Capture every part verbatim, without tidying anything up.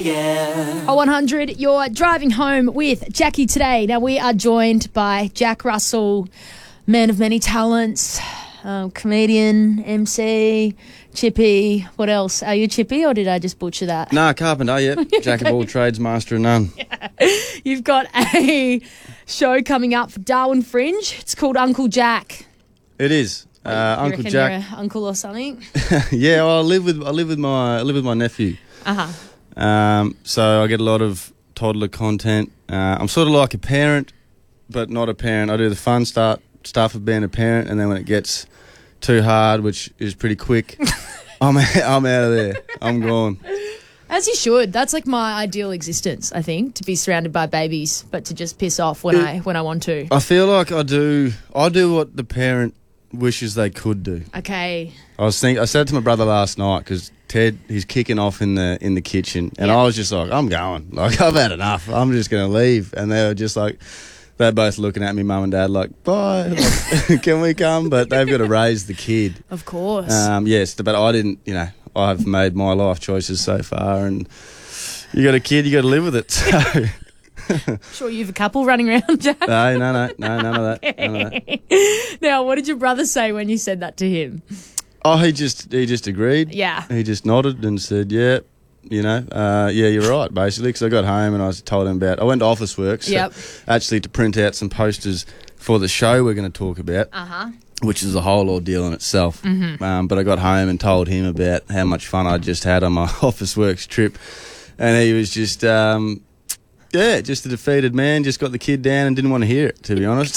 yeah. Oh, one hundred, you're driving home with Jackie today. Now, we are joined by Jack Russell, man of many talents, um, comedian, M C, Chippy. What else? Are you Chippy, or did I just butcher that? Nah, carpenter, yeah. Jack of all trades, master of none. Yeah. You've got a show coming up for Darwin Fringe. It's called Uncle Jack. It is. You Uh, Uncle reckon Jack. you're a uncle or something? Yeah, well, I live with I live with my I live with my nephew. Uh-huh. Um, so I get a lot of toddler content. Uh, I'm sort of like a parent, but not a parent. I do the fun start stuff of being a parent, and then when it gets too hard, which is pretty quick, I'm I'm out of there. I'm gone. As you should. That's like my ideal existence, I think, to be surrounded by babies, but to just piss off when It- I when I want to. I feel like I do. I do what the parent wishes they could do. Okay. I was think I said it to my brother last night because Ted he's kicking off in the in the kitchen, and Yeah. I was just like, I'm going. Like I've had enough. I'm just gonna leave. And they were just like, they're both looking at me, mum and dad, like, bye. Like, can we come? But they've got to raise the kid. Of course. Um, yes, but I didn't. You know, I've made my life choices so far, and you got a kid, you got to live with it. So. Sure you have a couple running around, Jack. No, no, no, no, none of that. None of that. Now, what did your brother say when you said that to him? Oh, he just he just agreed. Yeah. He just nodded and said, yeah, you know, uh, yeah, you're right, basically, because I got home and I was told him about, I went to Officeworks Yep. actually to print out some posters for the show we're going to talk about, Uh-huh. which is a whole ordeal in itself. Mm-hmm. Um, but I got home and told him about how much fun I just had on my Officeworks trip, and he was just... Um, yeah, just a defeated man, just got the kid down and didn't want to hear it, to be honest.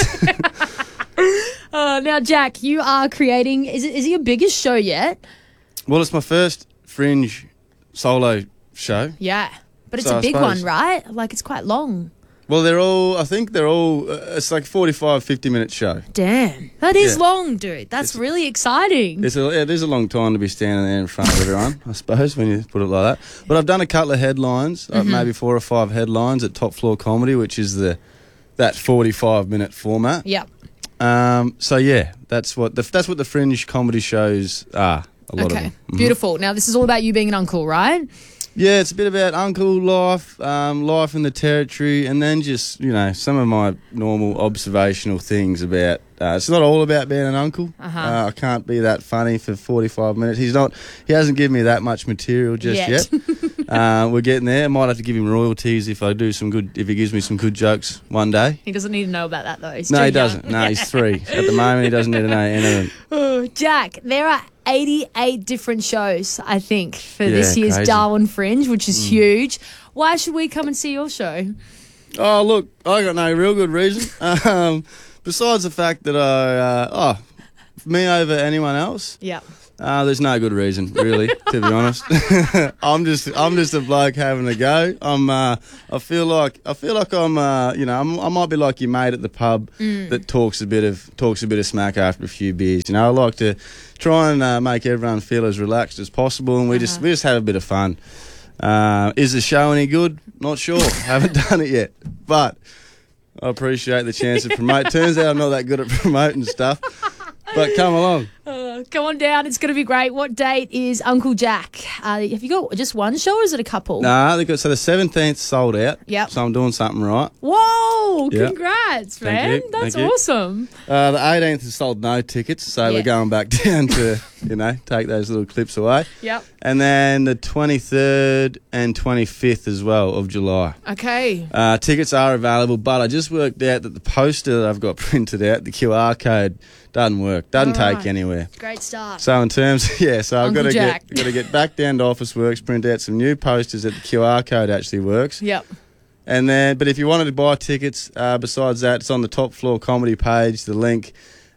Uh, now, Jack, you are creating... Is it, is it your biggest show yet? Well, it's my first Fringe solo show. Yeah. But it's So a I big suppose- one, right? Like, it's quite long. Well, they're all, I think they're all, uh, it's like forty-five, fifty minute show. Damn. That is Yeah. long, dude. That's It's- really exciting. It's a, it is a long time to be standing there in front of everyone, I suppose, when you put it like that. But I've done a couple of headlines, uh, maybe four or five headlines at Top Floor Comedy, which is the that forty-five minute format. Yep. Um, so yeah, that's what the that's what the Fringe comedy shows are. A lot Okay. of them. Mhm. Beautiful. Now, this is all about you being an uncle, right? Yeah, it's a bit about uncle life, um, life in the territory, and then just, you know, some of my normal observational things about... Uh, it's not all about being an uncle. Uh-huh. Uh, I can't be that funny for forty-five minutes. He's not... He hasn't given me that much material just Yet. yet. uh, we're getting there. I might have to give him royalties if I do some good... If he gives me some good jokes one day. He doesn't need to know about that, though. He's No, too he young. doesn't. No, he's three. At the moment, he doesn't need to know anything. Oh, Jack, there are eighty-eight different shows, I think, for Yeah, this year's crazy. Darwin Fringe, which is huge. Why should we come and see your show? Oh, look, I got no real good reason. Um, besides the fact that I... Uh, oh, me over anyone else... Yeah. Uh, there's no good reason, really, to be honest. I'm just, I'm just a bloke having a go. I'm, uh, I feel like, I feel like I'm, uh, you know, I'm, I might be like your mate at the pub that talks a bit of, talks a bit of smack after a few beers. You know, I like to try and uh, make everyone feel as relaxed as possible, and we just, we just have a bit of fun. Uh, is the show any good? Not sure. Haven't done it yet, but I appreciate the chance to promote. Turns out I'm not that good at promoting stuff, but come along. Uh, come on down. It's going to be great. What date is Uncle Jack? Uh, have you got just one show or is it a couple? Nah, they got so the seventeenth sold out. Yep. So I'm doing something right. Whoa, Yeah. congrats, Thank man. you, That's thank you. awesome. Uh, the eighteenth has sold no tickets, so Yeah. we're going back down to, you know, take those little clips away. Yep. And then the twenty-third and twenty-fifth as well of July. Okay. Uh, tickets are available, but I just worked out that the poster that I've got printed out, the Q R code, doesn't work. Doesn't All take right. anywhere. Great start. So in terms, yeah, so I've Uncle got to Jack. get got to get back down to Officeworks, print out some new posters that the Q R code actually works. Yep. And then, but if you wanted to buy tickets, uh, besides that, it's on the Top Floor Comedy page. The link,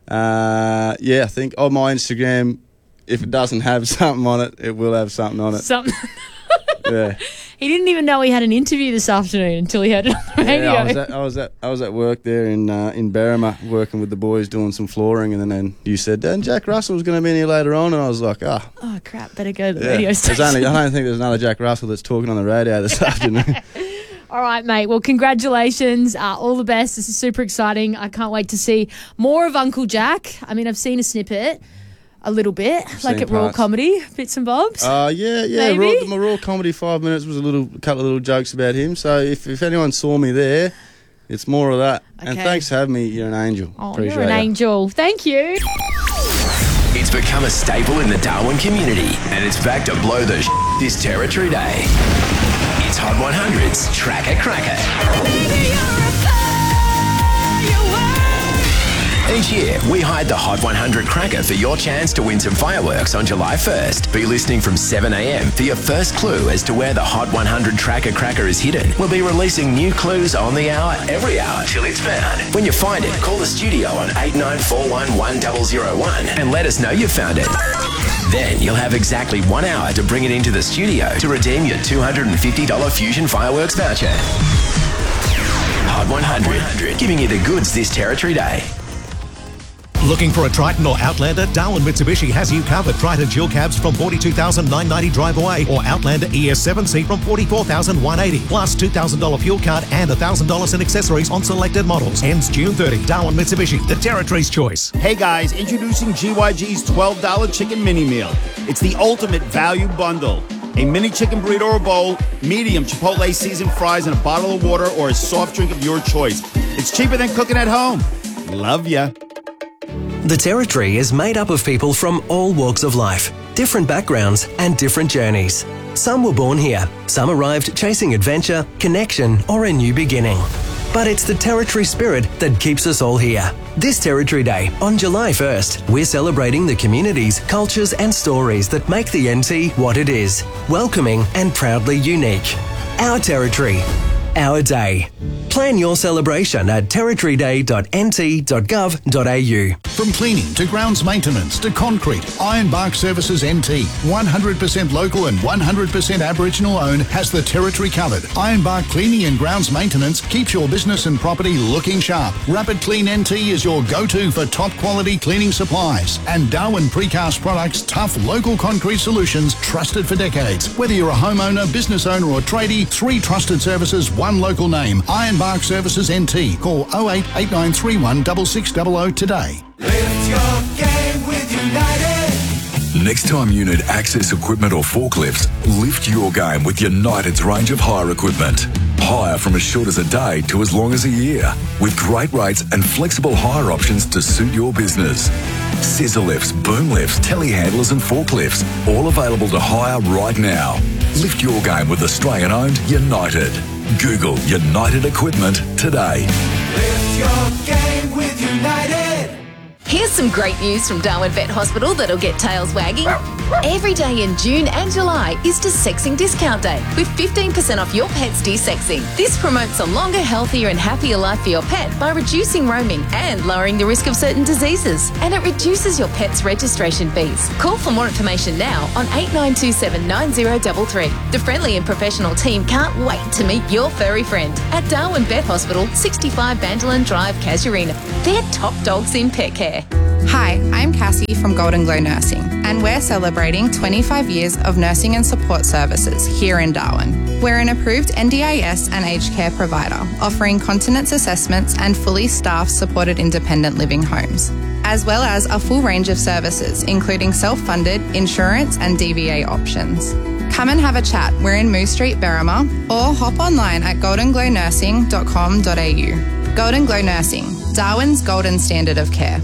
uh, yeah, I think on my Instagram. If it doesn't have something on it, it will have something on it. Something. Yeah. He didn't even know he had an interview this afternoon until he heard it on the radio. Yeah, I was at I was at I was at work there in uh, in Berrima working with the boys doing some flooring, and then, then you said, "Dan, Jack Russell was going to be in here later on," and I was like, "Ah, Oh, crap. Better go to the yeah." radio There's station. only I don't think there's another Jack Russell that's talking on the radio this afternoon. All right, mate. Well, congratulations. Uh, all the best. This is super exciting. I can't wait to see more of Uncle Jack. I mean, I've seen a snippet. a little bit, like Seen at Raw parts. Comedy, bits and bobs. Uh, yeah, yeah. Maybe? Raw, my Raw Comedy five minutes was a little, a couple of little jokes about him. So if, if anyone saw me there, it's more of that. And Okay. thanks for having me. You're an angel. oh, Appreciate you're an it. angel. Thank you. It's become a staple in the Darwin community, and it's back to blow the sh- this Territory Day. It's Hot one hundred's Tracker Cracker. Each year, we hide the Hot one hundred Cracker for your chance to win some fireworks on July first. Be listening from seven a.m. for your first clue as to where the Hot one hundred Tracker Cracker is hidden. We'll be releasing new clues on the hour, every hour, till it's found. When you find it, call the studio on eight nine four one, one zero zero one and let us know you found it. Then you'll have exactly one hour to bring it into the studio to redeem your two hundred fifty dollars Fusion Fireworks voucher. Hot one hundred, giving you the goods this Territory Day. Looking for a Triton or Outlander? Darwin Mitsubishi has you covered. Triton dual cabs from forty-two thousand nine hundred ninety drive away, or Outlander E S seven C from forty-four thousand one hundred eighty. Plus two thousand dollars fuel card and one thousand dollars in accessories on selected models. Ends June thirtieth. Darwin Mitsubishi, the Territory's choice. Hey guys, introducing G Y G's twelve dollars chicken mini meal. It's the ultimate value bundle. A mini chicken burrito or bowl, medium Chipotle seasoned fries, and a bottle of water or a soft drink of your choice. It's cheaper than cooking at home. Love ya. The Territory is made up of people from all walks of life, different backgrounds and different journeys. Some were born here, some arrived chasing adventure, connection or a new beginning. But it's the Territory spirit that keeps us all here. This Territory Day, on July first, we're celebrating the communities, cultures and stories that make the N T what it is. Welcoming and proudly unique. Our Territory. Our day. Plan your celebration at territory day dot n t dot gov dot a u. From cleaning to grounds maintenance to concrete, Ironbark Services N T, one hundred percent local and one hundred percent Aboriginal owned, has the Territory covered. Ironbark Cleaning and Grounds Maintenance keeps your business and property looking sharp. Rapid Clean N T is your go-to for top quality cleaning supplies. And Darwin Precast Products, tough local concrete solutions trusted for decades. Whether you're a homeowner, business owner or tradie, three trusted services, one local name. Ironbark Services N T. Call oh eight, eight nine three one, six six zero zero today. Lift your game with United. Next time you need access equipment or forklifts, lift your game with United's range of hire equipment. Hire from as short as a day to as long as a year, with great rates and flexible hire options to suit your business. Scissor lifts, boom lifts, telehandlers and forklifts, all available to hire right now. Lift your game with Australian-owned United. Google United Equipment today. Lift your game with United. Here's some great news from Darwin Vet Hospital that'll get tails wagging. Every day in June and July is Desexing Discount Day with fifteen percent off your pet's desexing. This promotes a longer, healthier and happier life for your pet by reducing roaming and lowering the risk of certain diseases. And it reduces your pet's registration fees. Call for more information now on eight nine two seven, nine zero three three. The friendly and professional team can't wait to meet your furry friend at Darwin Vet Hospital, sixty-five Bandolan Drive, Casuarina. They're top dogs in pet care. Hi, I'm Cassie from Golden Glow Nursing, and we're celebrating twenty-five years of nursing and support services here in Darwin. We're an approved N D I S and aged care provider, offering continence assessments and fully staffed supported independent living homes, as well as a full range of services, including self-funded, insurance and D V A options. Come and have a chat. We're in Moose Street, Berrima, or hop online at golden glow nursing dot com dot a u. Golden Glow Nursing, Darwin's golden standard of care.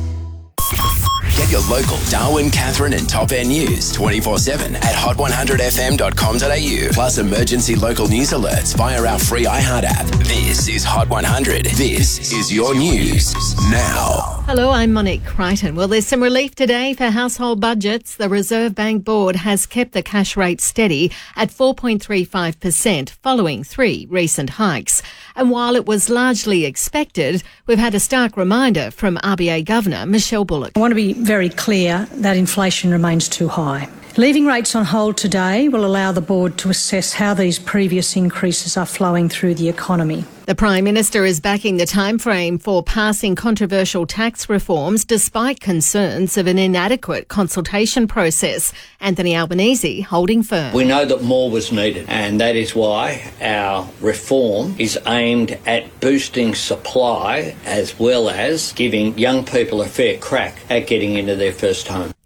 Get your local Darwin, Catherine and Top End news twenty-four seven at hot one hundred f m dot com dot a u. Plus emergency local news alerts via our free iHeart app. This is Hot one hundred. This is your news now. Hello, I'm Monique Crichton. Well, there's some relief today for household budgets. The Reserve Bank Board has kept the cash rate steady at four point three five percent following three recent hikes. And while it was largely expected, we've had a stark reminder from R B A Governor Michelle Bullock. I want to be very clear that inflation remains too high. Leaving rates on hold today will allow the board to assess how these previous increases are flowing through the economy. The Prime Minister is backing the timeframe for passing controversial tax reforms despite concerns of an inadequate consultation process. Anthony Albanese holding firm. We know that more was needed, and that is why our reform is aimed at boosting supply as well as giving young people a fair crack at getting into their first home.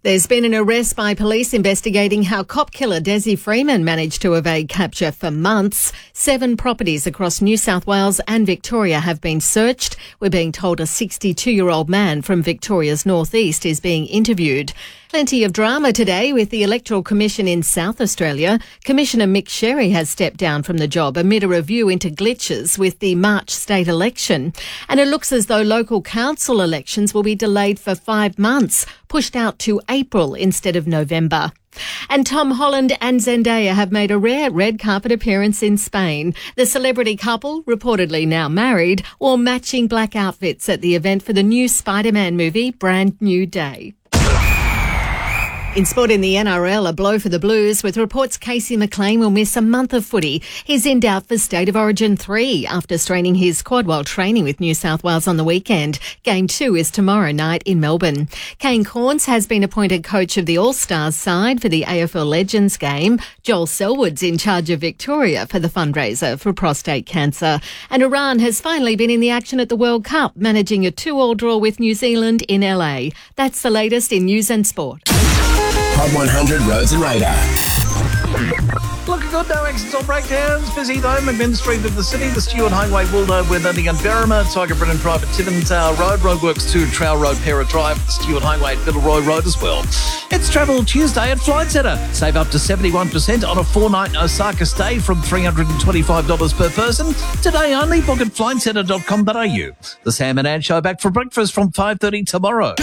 There's been an arrest by police investigating how cop killer Desi Freeman managed to evade capture for months. Seven properties across New South Wales and Victoria have been searched. We're being told a sixty-two-year-old man from Victoria's northeast is being interviewed. Plenty of drama today with the Electoral Commission in South Australia. Commissioner Mick Sherry has stepped down from the job amid a review into glitches with the March state election. And it looks as though local council elections will be delayed for five months, pushed out to April instead of November. And Tom Holland and Zendaya have made a rare red carpet appearance in Spain. The celebrity couple, reportedly now married, wore matching black outfits at the event for the new Spider-Man movie, Brand New Day. In sport in the N R L, a blow for the Blues, with reports Casey McLean will miss a month of footy. He's in doubt for State of Origin three after straining his quad while training with New South Wales on the weekend. Game two is tomorrow night in Melbourne. Kane Corns has been appointed coach of the All-Stars side for the A F L Legends game. Joel Selwood's in charge of Victoria for the fundraiser for prostate cancer. And Iran has finally been in the action at the World Cup, managing a two-all draw with New Zealand in L A. That's the latest in news and sport. Hot one hundred Roads and Radar. Looking good, no accidents or breakdowns. Busy though, McMinn Street of the city, the Stewart Highway, Wildo, Worthing and Berrima, Tiger Brennan Drive at Tibbins uh, Road, Roadworks to Trail Road, Pera Drive, the Stewart Highway at Fiddleroy Road as well. It's Travel Tuesday at Flight Centre. Save up to seventy-one percent on a four-night Osaka stay from three hundred twenty-five dollars per person. Today only, book at flight centre dot com dot a u. The Sam and Ann Show back for breakfast from five thirty tomorrow.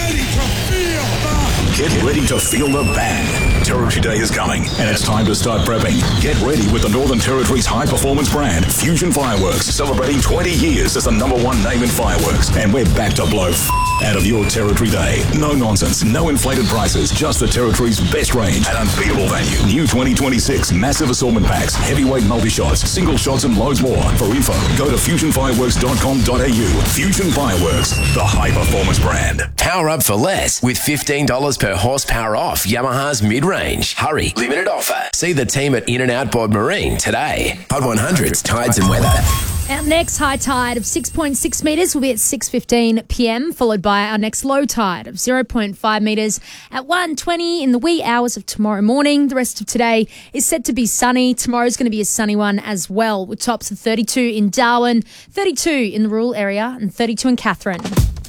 Get ready to feel the band. Territory Day is coming, and it's time to start prepping. Get ready with the Northern Territory's high-performance brand, Fusion Fireworks, celebrating twenty years as the number one name in fireworks. And we're back to blow f- out of your Territory Day. No nonsense, no inflated prices, just the Territory's best range and unbeatable value. New twenty twenty-six massive assortment packs, heavyweight multi-shots, single shots, and loads more. For info, go to fusion fireworks dot com dot a u. Fusion Fireworks, the high-performance brand. Power up for less with fifteen dollars per horsepower off Yamaha's mid-range. Hurry, limited offer. See the team at In-N-Out Board Marine today. Hot one hundred's tides and weather. Our next high tide of six point six metres will be at six fifteen p m, followed by our next low tide of zero point five metres at one twenty in the wee hours of tomorrow morning. The rest of today is set to be sunny. Tomorrow's going to be a sunny one as well, with tops of thirty-two in Darwin, thirty-two in the rural area and thirty-two in Katherine.